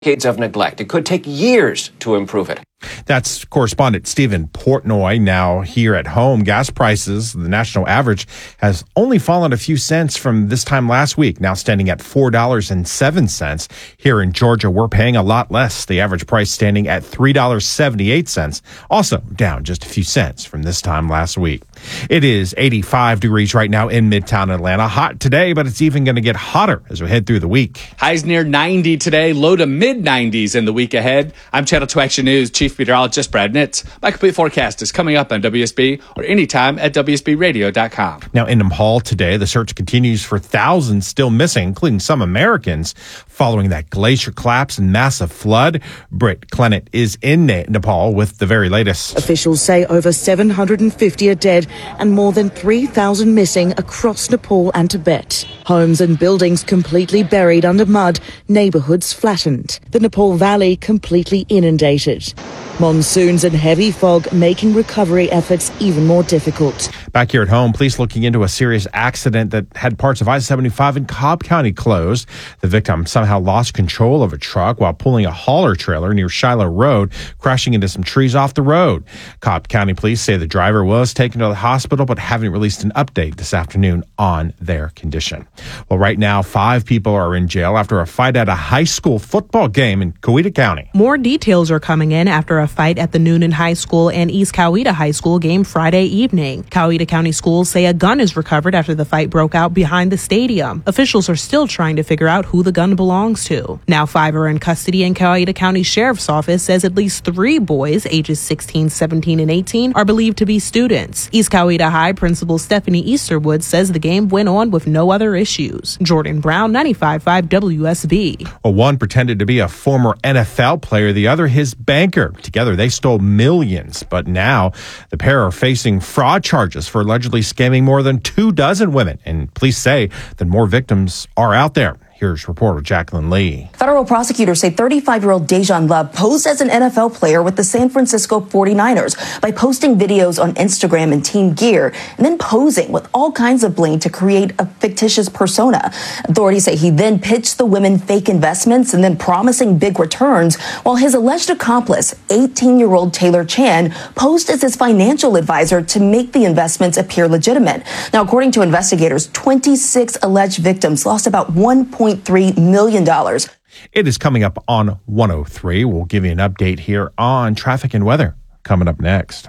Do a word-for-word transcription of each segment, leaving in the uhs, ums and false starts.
decades of neglect. It could take years to improve it. That's correspondent Stephen Portnoy. Now here at home, gas prices, the national average, has only fallen a few cents from this time last week, now standing at four dollars and seven cents. Here in Georgia, we're paying a lot less. The average price standing at three dollars and seventy-eight cents, also down just a few cents from this time last week. It is eighty-five degrees right now in Midtown Atlanta. Hot today, but it's even going to get hotter as we head through the week. Highs near ninety today, low to mid nineties in the week ahead. I'm Channel two Action News Chief Meteorologist Brad Nitz. My complete forecast is coming up on W S B or anytime at W S B radio dot com. Now, in Nepal today, the search continues for thousands still missing, including some Americans, following that glacier collapse and massive flood. Britt Clennett is in Nepal with the very latest. Officials say over seven hundred fifty are dead and more than three thousand missing across Nepal and Tibet. Homes and buildings completely buried under mud, neighborhoods flattened. The Nepal Valley completely inundated. Monsoons and heavy fog making recovery efforts even more difficult. Back here at home, police looking into a serious accident that had parts of I seventy-five in Cobb County closed. The victim somehow lost control of a truck while pulling a hauler trailer near Shiloh Road, crashing into some trees off the road. Cobb County police say the driver was taken to the hospital, but haven't released an update this afternoon on their condition. Well, right now, five people are in jail after a fight at a high school football game in Coweta County. More details are coming in after a fight at the Noonan High School and East Coweta High School game Friday evening. Coweta County schools say a gun is recovered after the fight broke out behind the stadium. Officials are still trying to figure out who the gun belongs to. Now five are in custody, and Coweta County Sheriff's Office says at least three boys, ages sixteen, seventeen, and eighteen, are believed to be students. East Coweta High Principal Stephanie Easterwood says the game went on with no other issues. Jordan Brown, ninety-five point five W S B. Well, one pretended to be a former N F L player, the other his banker. Together, they stole millions, but now the pair are facing fraud charges for allegedly scamming more than two dozen women, and police say that more victims are out there. Here's reporter Jacqueline Lee. Federal prosecutors say thirty-five-year-old Dejan Love posed as an N F L player with the San Francisco forty-niners by posting videos on Instagram in team gear and then posing with all kinds of bling to create a fictitious persona. Authorities say he then pitched the women fake investments and then promising big returns, while his alleged accomplice, eighteen-year-old Taylor Chan, posed as his financial advisor to make the investments appear legitimate. Now, according to investigators, twenty-six alleged victims lost about one point three million dollars. It is coming up on one oh three. We'll give you an update here on traffic and weather coming up next.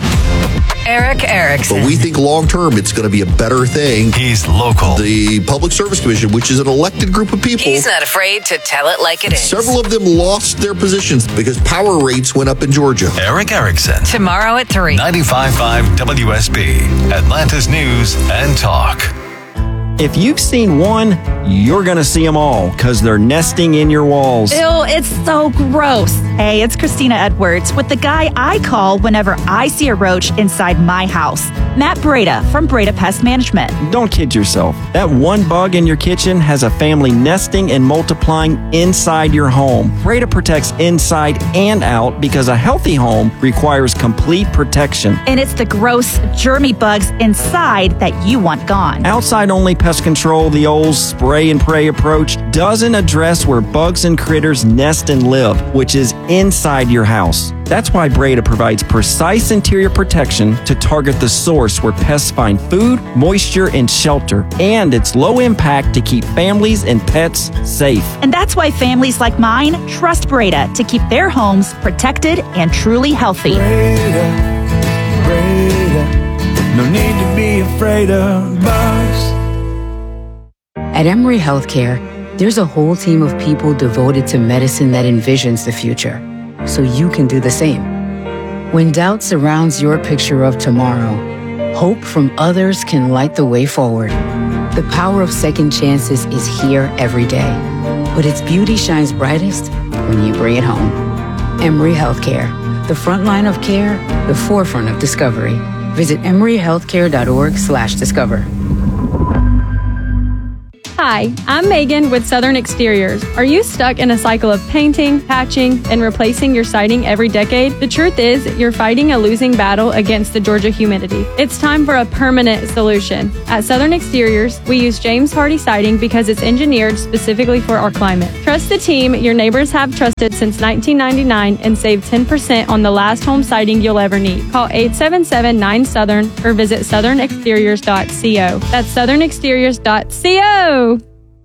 Erick Erickson. But we think long-term it's going to be a better thing. He's local. The Public Service Commission, which is an elected group of people. He's not afraid to tell it like it is. Several of them lost their positions because power rates went up in Georgia. Erick Erickson. Tomorrow at three. ninety-five point five W S B. Atlanta's News and Talk. If you've seen one, you're going to see them all because they're nesting in your walls. Ew, it's so gross. Hey, it's Christina Edwards with the guy I call whenever I see a roach inside my house. Matt Breda from Breda Pest Management. Don't kid yourself. That one bug in your kitchen has a family nesting and multiplying inside your home. Breda protects inside and out because a healthy home requires complete protection. And it's the gross, germy bugs inside that you want gone. Outside only pest control, the old spray and pray approach, doesn't address where bugs and critters nest and live, which is inside your house. That's why Breda provides precise interior protection to target the source where pests find food, moisture, and shelter. And it's low impact to keep families and pets safe. And that's why families like mine trust Breda to keep their homes protected and truly healthy. Breda, Breda, no need to be afraid of bugs. At Emory Healthcare, there's a whole team of people devoted to medicine that envisions the future, so you can do the same. When doubt surrounds your picture of tomorrow, hope from others can light the way forward. The power of second chances is here every day, but its beauty shines brightest when you bring it home. Emory Healthcare, the front line of care, the forefront of discovery. Visit emory healthcare dot org slash discover. Hi, I'm Megan with Southern Exteriors. Are you stuck in a cycle of painting, patching, and replacing your siding every decade? The truth is, you're fighting a losing battle against the Georgia humidity. It's time for a permanent solution. At Southern Exteriors, we use James Hardie siding because it's engineered specifically for our climate. Trust the team your neighbors have trusted since nineteen ninety-nine and save ten percent on the last home siding you'll ever need. Call eight seven seven nine Southern or visit southern exteriors dot co. That's southern exteriors dot co.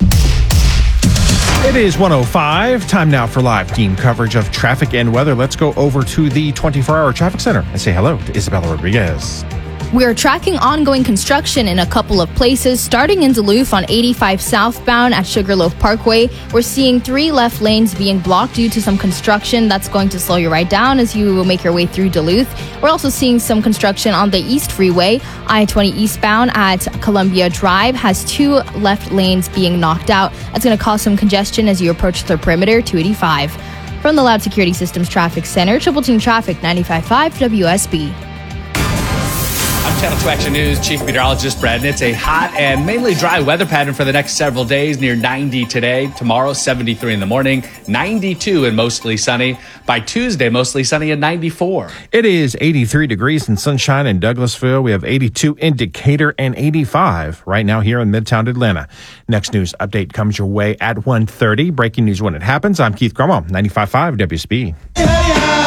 It is one oh five. Time now for live team coverage of traffic and weather. Let's go over to the twenty-four hour traffic center and say hello to Isabella Rodriguez. We are tracking ongoing construction in a couple of places. Starting in Duluth on eighty-five southbound at Sugarloaf Parkway, we're seeing three left lanes being blocked due to some construction. That's going to slow you right down as you make your way through Duluth. We're also seeing some construction on the East Freeway. I twenty eastbound at Columbia Drive has two left lanes being knocked out. That's going to cause some congestion as you approach the perimeter, two eighty-five. From the Loud Security Systems Traffic Center, Triple Team Traffic, ninety-five point five W S B. I'm Channel two Action News Chief Meteorologist Brad. It's a hot and mainly dry weather pattern for the next several days, near ninety today. Tomorrow, seventy-three in the morning, ninety-two and mostly sunny. By Tuesday, mostly sunny and ninety-four. It is eighty-three degrees and sunshine in Douglasville. We have eighty-two in Decatur and eighty-five right now here in Midtown Atlanta. Next news update comes your way at one thirty. Breaking news when it happens. I'm Keith Cromwell, ninety-five point five W S B.